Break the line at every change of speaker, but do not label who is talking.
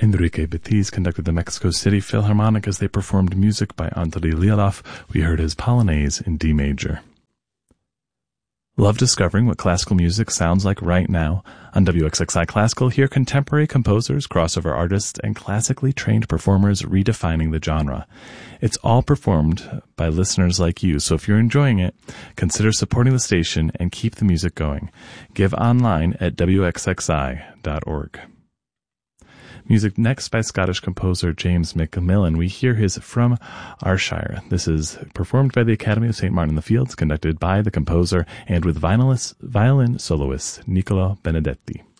Enrique Batiz conducted the Mexico City Philharmonic as they performed music by Andrei Lialov. We heard his Polonaise in D major. Love discovering what classical music sounds like right now? On WXXI Classical, hear contemporary composers, crossover artists, and classically trained performers redefining the genre. It's all performed by listeners like you, so if you're enjoying it, consider supporting the station and keep the music going. Give online at wxxi.org. Music next by Scottish composer James Macmillan. We hear his From Ayrshire. This is performed by the Academy of St. Martin-in-the-Fields, conducted by the composer and with violin soloist Niccolo Benedetti.